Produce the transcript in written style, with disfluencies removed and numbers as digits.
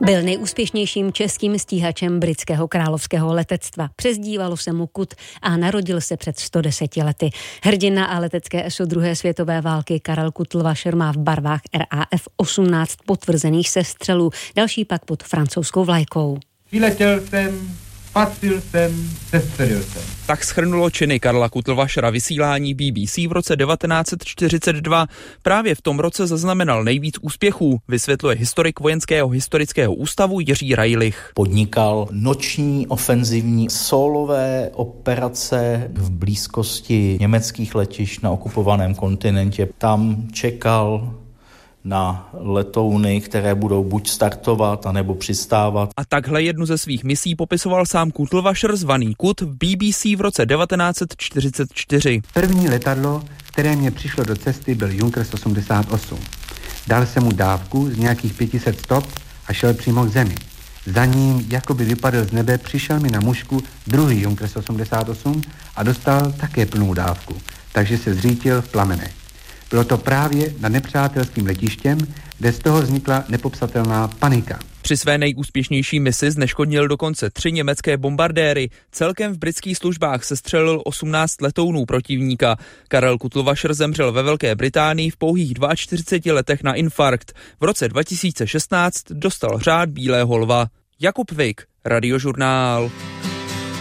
Byl nejúspěšnějším českým stíhačem britského královského letectva. Přezdívalo se mu Kut a narodil se před 110 lety. Hrdina a letecké eso druhé světové války Karel Kutlvacher má v barvách RAF 18 potvrzených sestřelů, další pak pod francouzskou vlajkou. Vyletěl jsem, patřil jsem, sestřelil jsem. Tak shrnulo činy Karla Kutlvachera vysílání BBC v roce 1942. Právě v tom roce zaznamenal nejvíc úspěchů, vysvětluje historik Vojenského historického ústavu Jiří Rajlich. Podnikal noční ofenzivní sólové operace v blízkosti německých letišť na okupovaném kontinentě. Tam čekal na letouny, které budou buď startovat, anebo přistávat. A takhle jednu ze svých misí popisoval sám Kutlvacher zvaný Kut v BBC v roce 1944. První letadlo, které mě přišlo do cesty, byl Junkers 88. Dal jsem mu dávku z nějakých 500 stop a šel přímo k zemi. Za ním, jakoby vypadl z nebe, přišel mi na mužku druhý Junkers 88 a dostal také plnou dávku, takže se zřítil v plamenech. Bylo to právě nad nepřátelským letištěm, kde z toho vznikla nepopsatelná panika. Při své nejúspěšnější misi zneškodnil dokonce 3 německé bombardéry. Celkem v britských službách sestřelil 18 letounů protivníka. Karel Kutlvacher zemřel ve Velké Británii v pouhých 42 letech na infarkt. V roce 2016 dostal řád Bílého lva. Jakub Vik, Radiožurnál.